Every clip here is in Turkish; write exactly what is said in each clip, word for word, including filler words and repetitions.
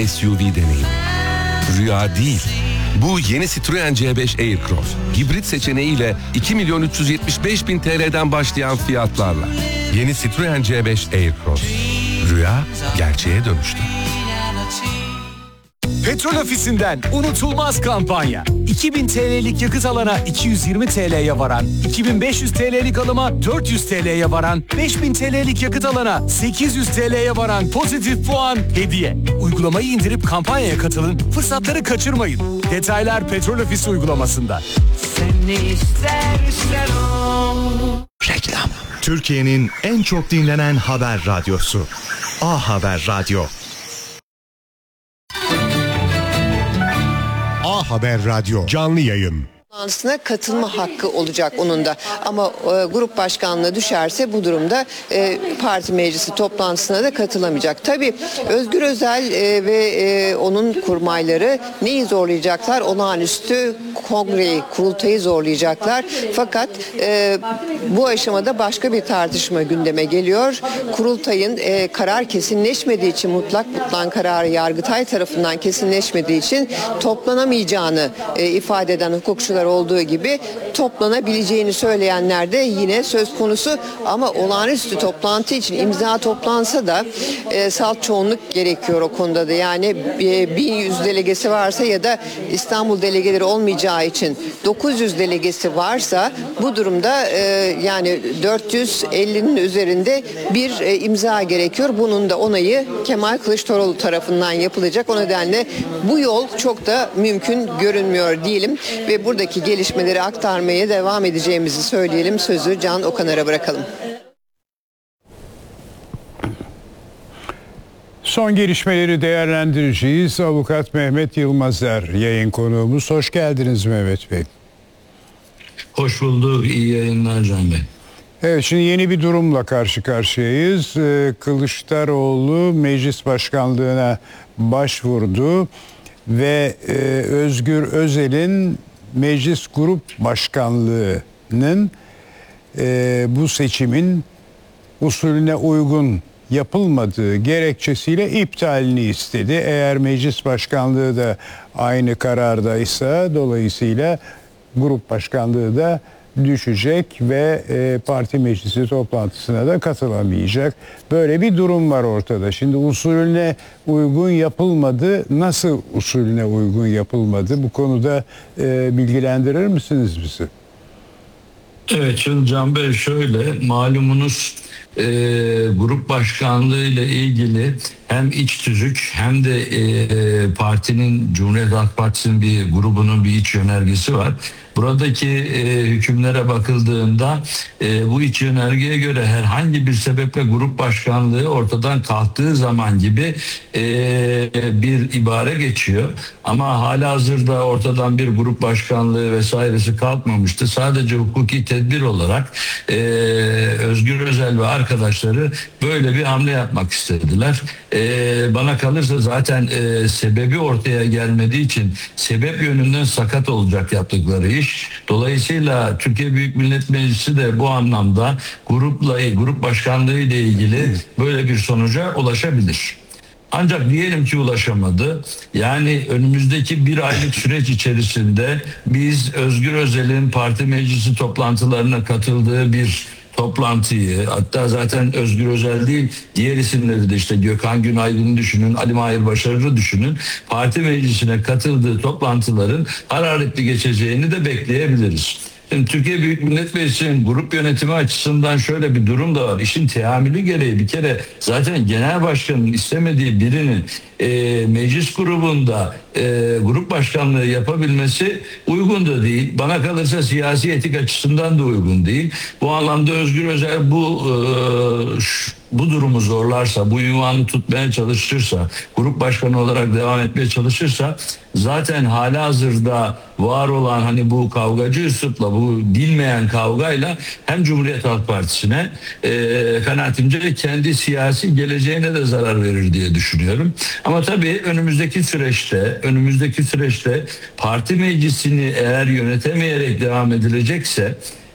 S U V deneyimi. Rüya değil. Bu yeni Citroen C beş Aircross. Hibrit seçeneğiyle iki milyon üç yüz yetmiş beş bin T L'den başlayan fiyatlarla. Yeni Citroen C beş Aircross. Rüya gerçeğe dönüştü. Petrol Ofisi'nden unutulmaz kampanya. iki bin T L'lik yakıt alana iki yüz yirmi T L'ye varan, iki bin beş yüz T L'lik alıma dört yüz T L'ye varan, beş bin T L'lik yakıt alana sekiz yüz T L'ye varan pozitif puan hediye. Uygulamayı indirip kampanyaya katılın, fırsatları kaçırmayın. Detaylar Petrol Ofisi uygulamasında. Seni ister ister o. Reklam. Türkiye'nin en çok dinlenen haber radyosu. A Haber Radyo. A Haber Radyo canlı yayın. Toplantısına katılma hakkı olacak onun da. Ama e, grup başkanlığı düşerse bu durumda e, parti meclisi toplantısına da katılamayacak. Tabii Özgür Özel e, ve e, onun kurmayları neyi zorlayacaklar? Olağanüstü kongreyi, kurultayı zorlayacaklar. Fakat e, bu aşamada başka bir tartışma gündeme geliyor. Kurultayın e, karar kesinleşmediği için, mutlak mutlak kararı Yargıtay tarafından kesinleşmediği için toplanamayacağını e, ifade eden hukukçular olduğu gibi toplanabileceğini söyleyenler de yine söz konusu. Ama olağanüstü toplantı için imza toplansa da e, salt çoğunluk gerekiyor o konuda da. Yani e, bin yüz delegesi varsa ya da İstanbul delegeleri olmayacağı için dokuz yüz delegesi varsa bu durumda e, yani dört yüz ellinin üzerinde bir e, imza gerekiyor. Bunun da onayı Kemal Kılıçdaroğlu tarafından yapılacak. O nedenle bu yol çok da mümkün görünmüyor diyelim ve buradaki gelişmeleri aktarmaya devam edeceğimizi söyleyelim. Sözü Can Okanar'a bırakalım. Son gelişmeleri değerlendireceğiz. Avukat Mehmet Yılmazer yayın konuğumuz. Hoş geldiniz Mehmet Bey. Hoş bulduk. İyi yayınlar Can Bey. Evet, şimdi yeni bir durumla karşı karşıyayız. Kılıçdaroğlu meclis başkanlığına başvurdu ve Özgür Özel'in meclis grup başkanlığının bu seçimin usulüne uygun yapılmadığı gerekçesiyle iptalini istedi. Eğer meclis başkanlığı da aynı karardaysa dolayısıyla grup başkanlığı da düşecek ve e, parti meclisi toplantısına da katılamayacak. Böyle bir durum var ortada. Şimdi usulüne uygun yapılmadı. Nasıl usulüne uygun yapılmadı? Bu konuda e, bilgilendirir misiniz bizi? Evet, şimdi Can Bey şöyle, malumunuz e, grup başkanlığı ile ilgili hem iç tüzük hem de e, partinin, Cumhuriyet Halk Partisi'nin bir grubunun bir iç yönergesi var. Buradaki e, hükümlere bakıldığında e, bu iç yönergeye göre herhangi bir sebeple grup başkanlığı ortadan kalktığı zaman gibi e, bir ibare geçiyor. Ama halihazırda ortadan bir grup başkanlığı vesairesi kalkmamıştı. Sadece hukuki tedbir olarak e, Özgür Özel ve arkadaşları böyle bir hamle yapmak istediler. E, bana kalırsa zaten e, sebebi ortaya gelmediği için sebep yönünden sakat olacak yaptıkları iş. Dolayısıyla Türkiye Büyük Millet Meclisi de bu anlamda grupla, grup başkanlığı ile ilgili böyle bir sonuca ulaşabilir. Ancak diyelim ki ulaşamadı. Yani önümüzdeki bir aylık süreç içerisinde biz Özgür Özel'in parti meclisi toplantılarına katıldığı bir toplantıyı, hatta zaten Özgür Özel değil diğer isimleri de işte Gökhan Günaydın'ı düşünün, Ali Mahir Başarır'ı düşünün, parti meclisine katıldığı toplantıların hararetli geçeceğini de bekleyebiliriz. Şimdi Türkiye Büyük Millet Meclisi'nin grup yönetimi açısından şöyle bir durum da var. İşin teamülü gereği bir kere zaten genel başkanın istemediği birinin e, meclis grubunda e, grup başkanlığı yapabilmesi uygun da değil. Bana kalırsa siyasi etik açısından da uygun değil. Bu anlamda Özgür Özel bu e, şu, bu durumu zorlarsa, bu ünvanı tutmaya çalışırsa, grup başkanı olarak devam etmeye çalışırsa zaten halihazırda var olan hani bu kavgacı üslupla, bu bilmeyen kavgayla hem Cumhuriyet Halk Partisi'ne e, kanaatimce kendi siyasi geleceğine de zarar verir diye düşünüyorum. Ama tabii önümüzdeki süreçte, önümüzdeki süreçte parti meclisini eğer yönetemeyerek devam edilecekse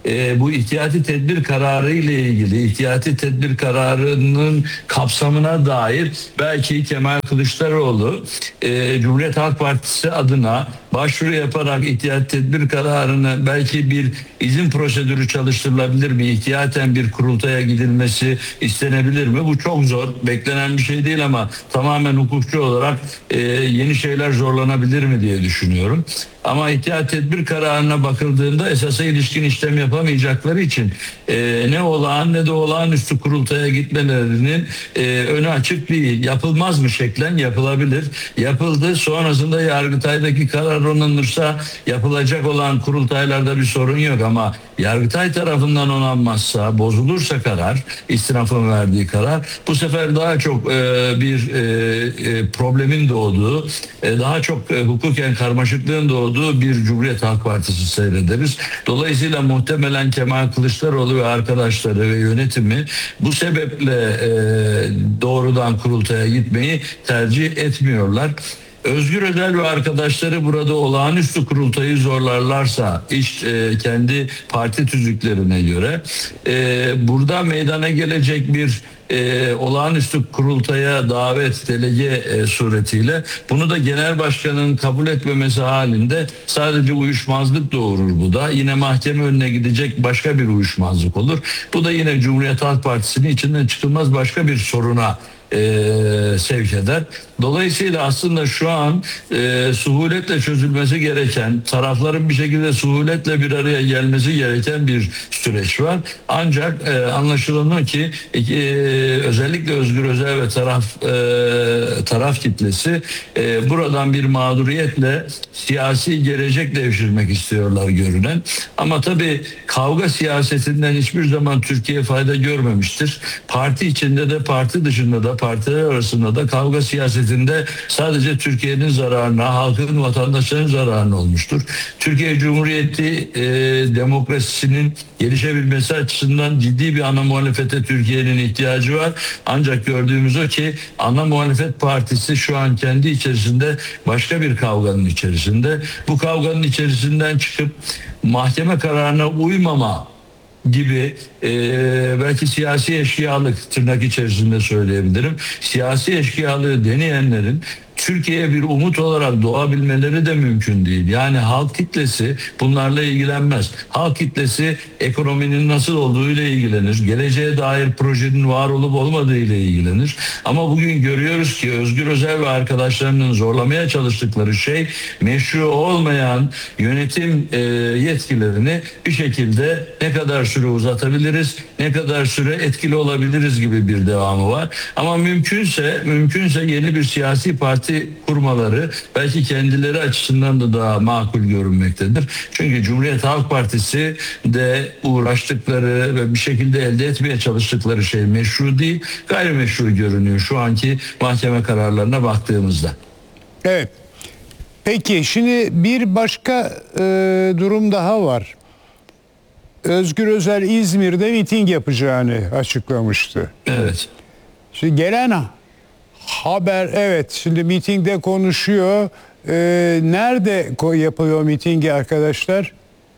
e, bu ihtiyati tedbir kararı ile ilgili ihtiyati tedbir kararının kapsamına dair belki Kemal Kılıçdaroğlu e, Cumhuriyet Halk Partisi adına başvuru yaparak ihtiyat tedbir kararını belki bir izin prosedürü çalıştırılabilir mi? İhtiyaten bir kurultaya gidilmesi istenebilir mi? Bu çok zor. Beklenen bir şey değil ama tamamen hukukçu olarak e, yeni şeyler zorlanabilir mi diye düşünüyorum. Ama ihtiyat tedbir kararına bakıldığında esasa ilişkin işlem yapamayacakları için e, ne olağan ne de olağanüstü kurultaya gitmelerinin e, önü açık değil. Yapılmaz mı şeklen? Yapılabilir. Yapıldı. Sonrasında Yargıtay'daki karar onanırsa yapılacak olan kurultaylarda bir sorun yok ama Yargıtay tarafından onanmazsa, bozulursa karar, istinafın verdiği karar, bu sefer daha çok e, bir e, e, problemin doğduğu, e, daha çok e, hukuken karmaşıklığın doğduğu bir Cumhuriyet Halk Partisi seyrederiz. Dolayısıyla muhtemelen Kemal Kılıçdaroğlu ve arkadaşları ve yönetimi bu sebeple e, doğrudan kurultaya gitmeyi tercih etmiyorlar. Özgür Özel ve arkadaşları burada olağanüstü kurultayı zorlarlarsa iş e, kendi parti tüzüklerine göre e, burada meydana gelecek bir e, olağanüstü kurultaya davet delege e, suretiyle bunu da genel başkanın kabul etmemesi halinde sadece uyuşmazlık doğurur bu da. Yine mahkeme önüne gidecek başka bir uyuşmazlık olur. Bu da yine Cumhuriyet Halk Partisi'nin içinden çıkılmaz başka bir soruna E, sevk eder. Dolayısıyla aslında şu an e, suhuletle çözülmesi gereken, tarafların bir şekilde suhuletle bir araya gelmesi gereken bir süreç var. Ancak e, anlaşılan o ki e, özellikle Özgür Özel ve taraf e, taraf kitlesi e, buradan bir mağduriyetle siyasi gelecek devşirmek istiyorlar görünen. Ama tabii kavga siyasetinden hiçbir zaman Türkiye fayda görmemiştir. Parti içinde de parti dışında da partiler arasında da kavga siyasetinde sadece Türkiye'nin zararına, halkın, vatandaşların zararına olmuştur. Türkiye Cumhuriyeti e, demokrasisinin gelişebilmesi açısından ciddi bir ana muhalefete Türkiye'nin ihtiyacı var. Ancak gördüğümüz o ki ana muhalefet partisi şu an kendi içerisinde başka bir kavganın içerisinde. Bu kavganın içerisinden çıkıp mahkeme kararına uymama gibi e, belki siyasi eşkıyalık tırnak içerisinde söyleyebilirim. Siyasi eşkıyalığı deneyenlerin Türkiye'ye bir umut olarak doğabilmeleri de mümkün değil. Yani halk kitlesi bunlarla ilgilenmez. Halk kitlesi ekonominin nasıl olduğuyla ilgilenir. Geleceğe dair projenin var olup olmadığı ile ilgilenir. Ama bugün görüyoruz ki Özgür Özel ve arkadaşlarının zorlamaya çalıştıkları şey meşru olmayan yönetim e, yetkilerini bir şekilde ne kadar süre uzatabiliriz, ne kadar süre etkili olabiliriz gibi bir devamı var. Ama mümkünse mümkünse yeni bir siyasi parti kurmaları belki kendileri açısından da daha makul görünmektedir. Çünkü Cumhuriyet Halk Partisi de uğraştıkları ve bir şekilde elde etmeye çalıştıkları şey meşru değil, gayrimeşru görünüyor şu anki mahkeme kararlarına baktığımızda. Evet. Peki şimdi bir başka e, durum daha var. Özgür Özel İzmir'de miting yapacağını açıklamıştı. Evet. Şimdi gelen haber, evet, şimdi mitingde konuşuyor. Ee, nerede yapıyor mitingi arkadaşlar?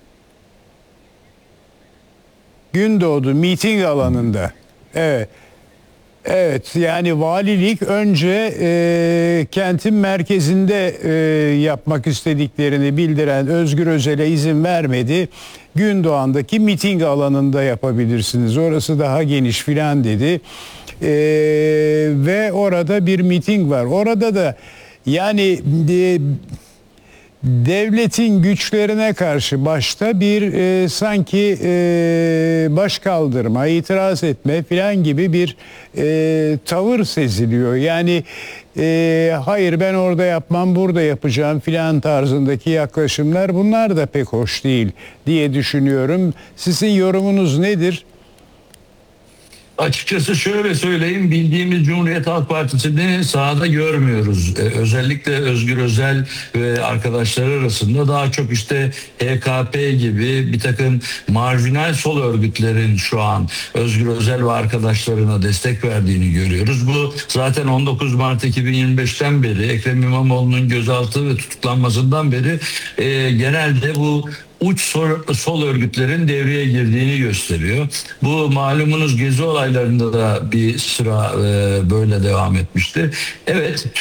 Gündoğdu miting alanında. Evet. Evet, yani valilik önce e, kentin merkezinde e, yapmak istediklerini bildiren Özgür Özel'e izin vermedi. Gündoğan'daki miting alanında yapabilirsiniz. Orası daha geniş filan dedi. Ee, ve orada bir miting var. Orada da yani e, devletin güçlerine karşı başta bir e, sanki e, baş kaldırma, itiraz etme filan gibi bir e, tavır seziliyor. Yani e, hayır ben orada yapmam, burada yapacağım filan tarzındaki yaklaşımlar, bunlar da pek hoş değil diye düşünüyorum. Sizin yorumunuz nedir? Açıkçası şöyle söyleyeyim, bildiğimiz Cumhuriyet Halk Partisi'ni sahada görmüyoruz. Ee, özellikle Özgür Özel ve arkadaşları arasında daha çok işte H K P gibi bir takım marjinal sol örgütlerin şu an Özgür Özel ve arkadaşlarına destek verdiğini görüyoruz. Bu zaten on dokuz Mart iki bin yirmi beşten beri Ekrem İmamoğlu'nun gözaltı ve tutuklanmasından beri e, genelde bu uç sol, sol örgütlerin devreye girdiğini gösteriyor. Bu malumunuz gezi olaylarında da bir sıra e, böyle devam etmişti. Evet,